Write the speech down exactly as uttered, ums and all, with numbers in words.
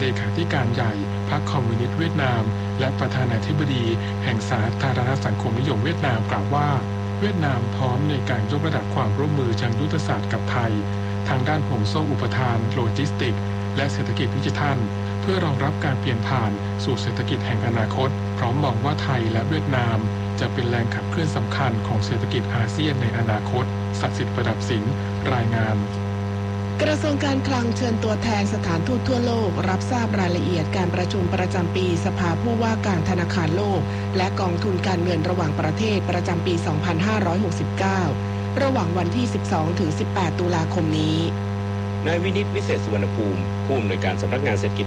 เลขาธิการใหญ่พรรคคอมมิวนิสต์เวียดนามและประธานาธิบดีแห่งสาธารณสังคมนิยมเวียดนามกล่าวว่าเวียดนามพร้อมในการยกระดับความร่วมมือเชิงยุทธศาสตร์กับไทยทางด้านห่วงโซ่อุปทานโลจิสติกส์และเศรษฐกิจดิจิทัลเพื่อรองรับการเปลี่ยนผ่านสู่เศรษฐกิจแห่งอนาคตพร้อมมองว่าไทยและเวียดนามจะเป็นแรงขับเคลื่อนสำคัญของเศรษฐกิจอาเซียนในอนาคตศักดิ์สิทธิ์ประดับสินรายงานกระทรวงการคลังเชิญตัวแทนสถานทูตทั่วโลกรับทราบรายละเอียดการประชุมประจำปีสภาผู้ว่าการธนาคารโลกและกองทุนการเงินระหว่างประเทศประจำปี สองพันห้าร้อยหกสิบเก้า ระหว่างวันที่ สิบสองถึงสิบแปด ตุลาคมนี้นายวินิต วิเศษสุวรรณภูมิผู้อำนวยการสำนักงานเศรษฐกิจ